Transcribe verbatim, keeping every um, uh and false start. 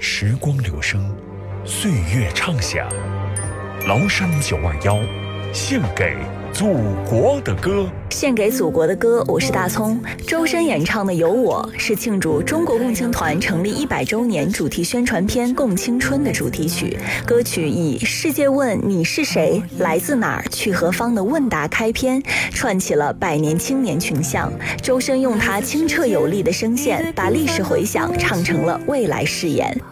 时光流声，岁月唱响。崂山九二幺，献给祖国的歌。 献给祖国的歌，我是大葱。周深演唱的《有我》是庆祝中国共青团成立一百周年主题宣传片《共青春》的主题曲。歌曲以“世界问你是谁，来自哪儿，去何方”的问答开篇，串起了百年青年群像。周深用他清澈有力的声线，把历史回响唱成了未来誓言。